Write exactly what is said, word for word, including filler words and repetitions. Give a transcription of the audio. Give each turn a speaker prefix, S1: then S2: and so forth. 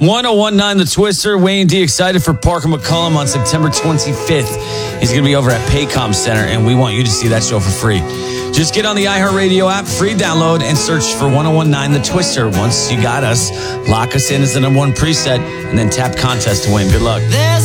S1: ten nineteen The Twister. Wayne D excited for Parker McCollum on September twenty-fifth. He's going to be over at Paycom Center, and we want you to see that show for free. Just get on the iHeartRadio app, free download, and search for ten nineteen The Twister. Once you got us, lock us in as the number one preset, and then tap contest to win. Good luck. There's